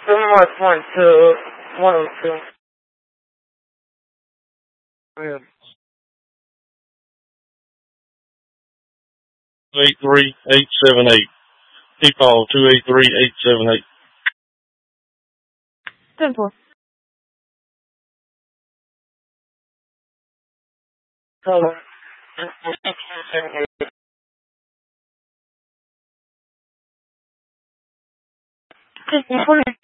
102. Yeah. 283-878. P-Paul 283-878. 政府。 Hello. 这后面。